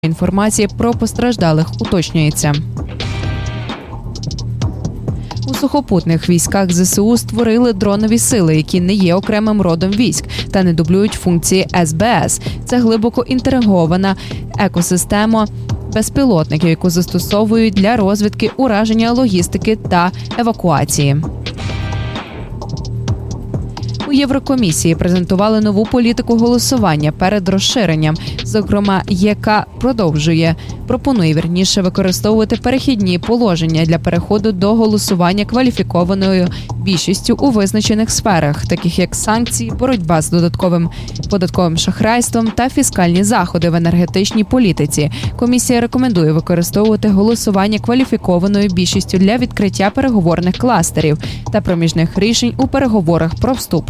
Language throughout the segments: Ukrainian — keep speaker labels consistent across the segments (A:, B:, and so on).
A: Інформації про постраждалих уточнюється. У сухопутних військах ЗСУ створили дронові сили, які не є окремим родом військ та не дублюють функції СБС. Це глибоко інтегрована екосистема безпілотників, яку застосовують для розвідки, ураження, логістики та евакуації. У Єврокомісії презентували нову політику голосування перед розширенням, зокрема, яка пропонує використовувати перехідні положення для переходу до голосування кваліфікованою більшістю у визначених сферах, таких як санкції, боротьба з податковим шахрайством та фіскальні заходи в енергетичній політиці. Комісія рекомендує використовувати голосування кваліфікованою більшістю для відкриття переговорних кластерів та проміжних рішень у переговорах про вступ.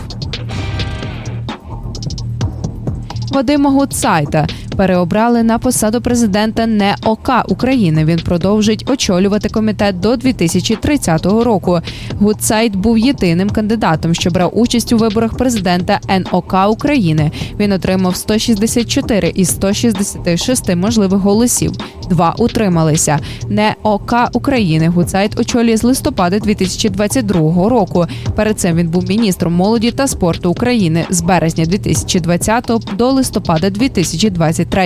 A: Вадима Гутцайта переобрали на посаду президента НЕОК України. Він продовжить очолювати комітет до 2030 року. Гутцайт був єдиним кандидатом, що брав участь у виборах президента НОК України. Він отримав 164 із 166 можливих голосів. 2 утрималися. НЕОК України Гутцайт очолює з листопада 2022 року. Перед цим він був міністром молоді та спорту України з березня 2020 до листопада 2023.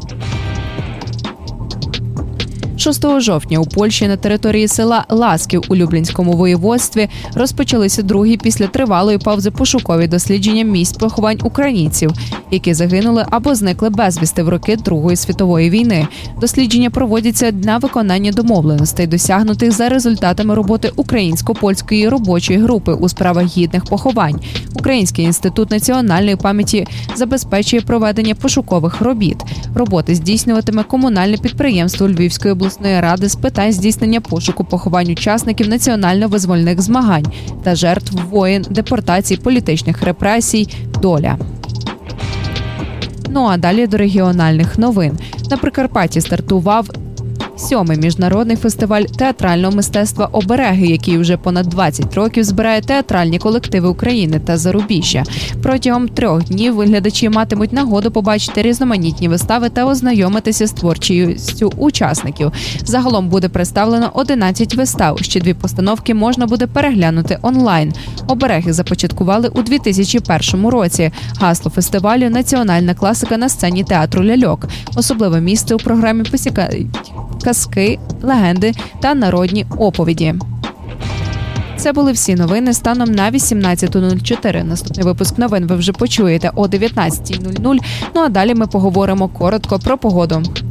A: 6 жовтня у Польщі на території села Ласків у Люблінському воєводстві розпочалися другі після тривалої паузи пошукові дослідження місць поховань українців, які загинули або зникли безвісти в роки Другої світової війни. Дослідження проводяться на виконання домовленостей, досягнутих за результатами роботи українсько-польської робочої групи у справах гідних поховань. Український інститут національної пам'яті забезпечує проведення пошукових робіт. Роботи здійснюватиме комунальне підприємство Львівської обласної ради з питань здійснення пошуку поховань учасників національно-визвольних змагань та жертв воєн, депортацій, політичних репресій «Доля». Ну а далі до регіональних новин. На Прикарпатті стартував 7-й міжнародний фестиваль театрального мистецтва «Обереги», який вже понад 20 років збирає театральні колективи України та зарубіжжя. Протягом 3 днів глядачі матимуть нагоду побачити різноманітні вистави та ознайомитися з творчістю учасників. Загалом буде представлено 11 вистав. Ще 2 постановки можна буде переглянути онлайн. «Обереги» започаткували у 2001 році. Гасло фестивалю – національна класика на сцені театру ляльок. Особливе місце у програмі посікають казки, легенди та народні оповіді. Це були всі новини станом на 18:04. Наступний випуск новин ви вже почуєте о 19:00. Ну а далі ми поговоримо коротко про погоду.